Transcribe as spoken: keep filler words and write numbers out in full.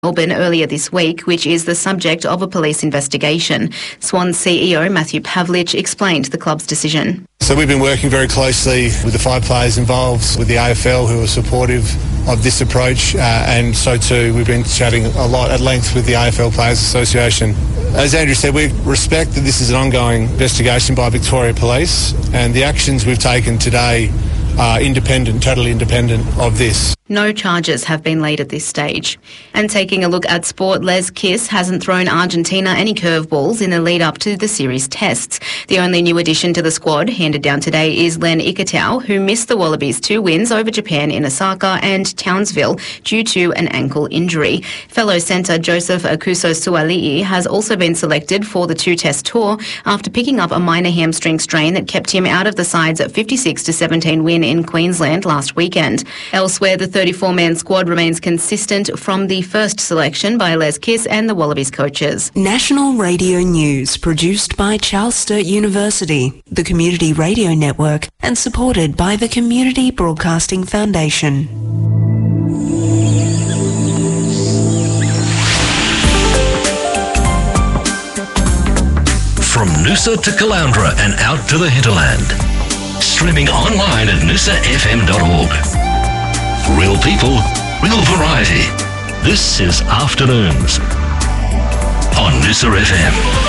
Melbourne earlier this week, which is the subject of a police investigation. Swans C E O Matthew Pavlich explained the club's decision. So we've been working very closely with the five players involved, with the A F L who are supportive of this approach, uh, and so too we've been chatting a lot at length with the A F L Players Association. As Andrew said, we respect that this is an ongoing investigation by Victoria Police, and the actions we've taken today are independent, totally independent of this. No charges have been laid at this stage. And taking a look at sport, Les Kiss hasn't thrown Argentina any curveballs in the lead up to the series tests. The only new addition to the squad handed down today is Len Ikitau, who missed the Wallabies' two wins over Japan in Osaka and Townsville due to an ankle injury. Fellow centre Joseph Akuso-Suali'i has also been selected for the two-test tour after picking up a minor hamstring strain that kept him out of the side's fifty-six to seventeen win in Queensland last weekend. Elsewhere, the thirty-four man squad remains consistent from the first selection by Les Kiss and the Wallabies coaches. National Radio News, produced by Charles Sturt University, the Community Radio Network, and supported by the Community Broadcasting Foundation. From Noosa to Caloundra and out to the hinterland. Streaming online at noosa f m dot org. Real people, real variety. This is Afternoons on Noosa F M.